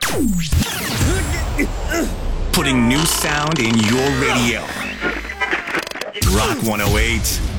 Putting new sound in your radio. Rock 108.